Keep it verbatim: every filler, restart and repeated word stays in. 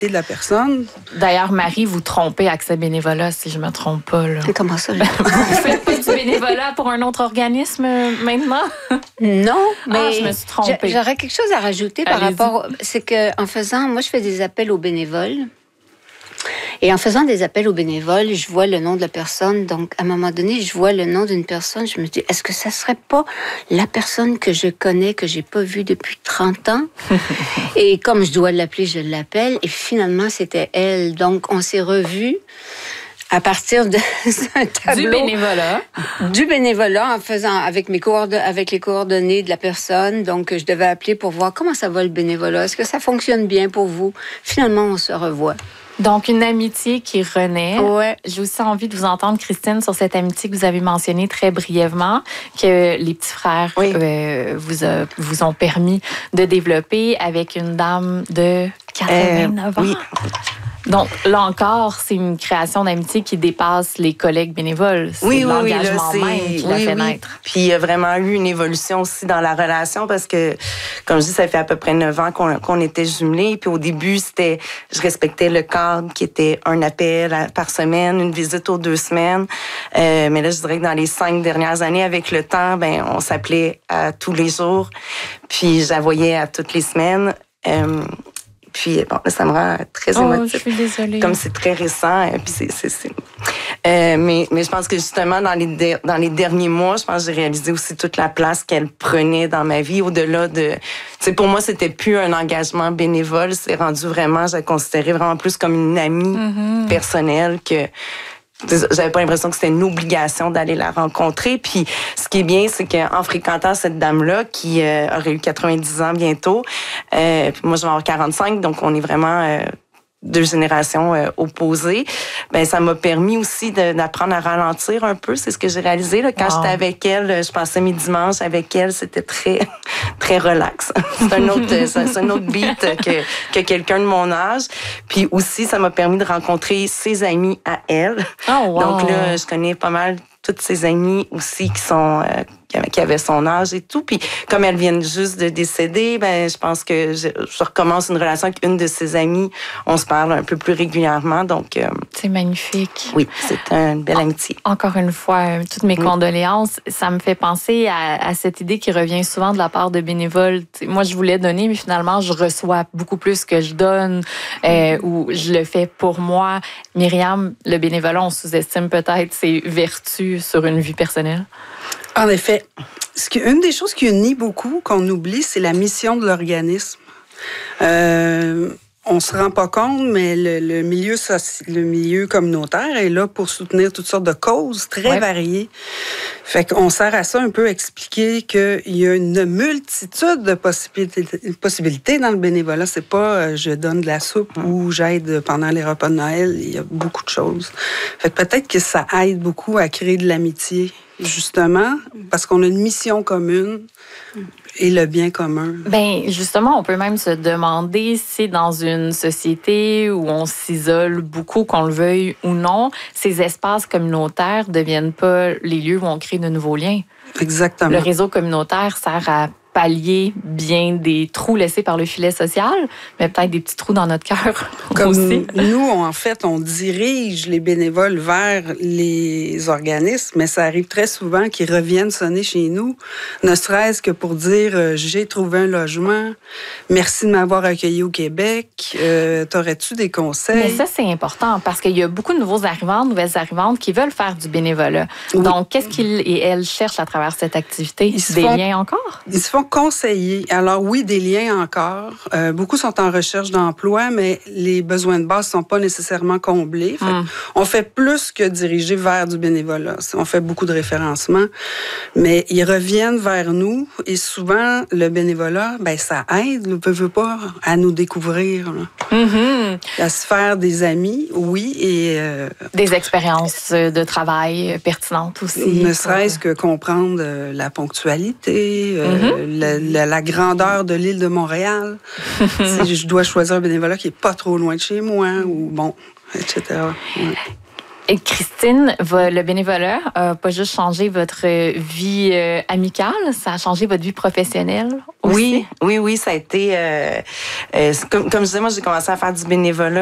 de la personne. D'ailleurs, Marie, vous trompez Accès Bénévolat, si je ne me trompe pas. Là. Comment ça? Là? Vous faites pas du bénévolat pour un autre organisme euh, maintenant? Non, mais ah, je me suis trompée. J'aurais quelque chose à rajouter par Allez-y. rapport... C'est qu'en faisant... Moi, je fais des appels aux bénévoles. Et en faisant des appels aux bénévoles, je vois le nom de la personne. Donc, à un moment donné, je vois le nom d'une personne. Je me dis, est-ce que ça serait pas la personne que je connais, que j'ai pas vue depuis trente ans? Et comme je dois l'appeler, je l'appelle. Et finalement, c'était elle. Donc, on s'est revus à partir de un tableau. Du bénévolat. Du bénévolat, en faisant avec, mes coord... avec les coordonnées de la personne. Donc, je devais appeler pour voir comment ça va le bénévolat. Est-ce que ça fonctionne bien pour vous? Finalement, on se revoit. Donc, une amitié qui renaît. Ouais. J'ai aussi envie de vous entendre, Christine, sur cette amitié que vous avez mentionnée très brièvement, que les petits frères oui. euh, vous, a, vous ont permis de développer avec une dame de quatre-vingt-neuf euh, ans. Oui. Donc, là encore, c'est une création d'amitié qui dépasse les collègues bénévoles. C'est oui, oui, l'engagement oui, là, même qui l'a oui, fait oui. naître. Puis il y a vraiment eu une évolution aussi dans la relation parce que, comme je dis, ça fait à peu près neuf ans qu'on, qu'on était jumelés. Puis au début, c'était, je respectais le cadre qui était un appel par semaine, une visite aux deux semaines. Euh, mais là, je dirais que dans les cinq dernières années, avec le temps, ben, on s'appelait à tous les jours. Puis je la voyais à toutes les semaines. Euh, Puis, bon, ça me rend très oh, émotive. Je suis désolée. Comme c'est très récent. Et puis c'est, c'est, c'est... Euh, mais, mais je pense que justement, dans les, de, dans les derniers mois, je pense que j'ai réalisé aussi toute la place qu'elle prenait dans ma vie, au-delà de... Tu sais, pour moi, c'était plus un engagement bénévole. C'est rendu vraiment, je la considérais vraiment plus comme une amie mm-hmm. personnelle que... J'avais pas l'impression que c'était une obligation d'aller la rencontrer. Puis, ce qui est bien, c'est qu'en fréquentant cette dame-là, qui euh, aurait eu quatre-vingt-dix ans bientôt, euh, puis moi, je vais avoir quarante-cinq, donc on est vraiment euh, deux générations euh, opposées, ben ça m'a permis aussi de, d'apprendre à ralentir un peu. C'est ce que j'ai réalisé. Là. Quand wow. j'étais avec elle, je passais mes dimanches avec elle, c'était très, très relax. C'est un autre, c'est un autre beat que, que quelqu'un de mon âge. Puis aussi, ça m'a permis de rencontrer ses amis à elle. Oh, wow. Donc là, je connais pas mal toutes ses amies aussi qui sont euh, qui avaient son âge et tout. Puis comme elles viennent juste de décéder, ben je pense que je, je recommence une relation avec une de ses amies. On se parle un peu plus régulièrement. Donc euh, c'est magnifique. Oui, c'est une belle amitié. Encore une fois, toutes mes oui. condoléances. Ça me fait penser à, à cette idée qui revient souvent de la part de bénévoles. T'sais, moi, je voulais donner, mais finalement, je reçois beaucoup plus que je donne euh, ou je le fais pour moi. Myriam, le bénévolat, on sous-estime peut-être ses vertus sur une vie personnelle. En effet, ce qui, une des choses qui unit beaucoup, qu'on oublie, c'est la mission de l'organisme. Euh, on se rend pas compte, mais le, le, milieu soci, le milieu communautaire est là pour soutenir toutes sortes de causes très ouais. variées. Fait qu'on sert à ça un peu expliquer qu'il y a une multitude de possibilités, possibilités dans le bénévolat. C'est pas euh, je donne de la soupe mmh. ou j'aide pendant les repas de Noël. Il y a beaucoup de choses. Fait que peut-être que ça aide beaucoup à créer de l'amitié. Justement, parce qu'on a une mission commune et le bien commun. Bien, justement, on peut même se demander si dans une société où on s'isole beaucoup, qu'on le veuille ou non, ces espaces communautaires ne deviennent pas les lieux où on crée de nouveaux liens. Exactement. Le réseau communautaire sert à pallier bien des trous laissés par le filet social, mais peut-être des petits trous dans notre cœur Comme aussi. Nous, on, en fait, on dirige les bénévoles vers les organismes, mais ça arrive très souvent qu'ils reviennent sonner chez nous, ne serait-ce que pour dire euh, « j'ai trouvé un logement, merci de m'avoir accueilli au Québec, euh, t'aurais-tu des conseils? » Mais ça, c'est important parce qu'il y a beaucoup de nouveaux arrivants, de nouvelles arrivantes qui veulent faire du bénévolat. Oui. Donc, qu'est-ce qu'ils et elles cherchent à travers cette activité? Ils des font, liens encore? Ils se font conseiller. Alors oui, des liens encore. Euh, beaucoup sont en recherche d'emploi, mais les besoins de base ne sont pas nécessairement comblés. Fait mm. On fait plus que diriger vers du bénévolat. On fait beaucoup de référencement, mais ils reviennent vers nous et souvent, le bénévolat, ben ça aide, ne peut, veut pas, à nous découvrir. Mm-hmm. À se faire des amis, oui, et... Euh, des expériences de travail pertinentes aussi. Ne serait-ce que comprendre la ponctualité, euh, mm-hmm. La, la, la grandeur de l'île de Montréal. Si je dois choisir un bénévolat qui n'est pas trop loin de chez moi, ou bon, et cetera. Ouais. Et Christine, le bénévolat n'a pas juste changé votre vie amicale, ça a changé votre vie professionnelle aussi? Oui, oui, oui, ça a été... Euh, euh, comme, comme je disais, moi, j'ai commencé à faire du bénévolat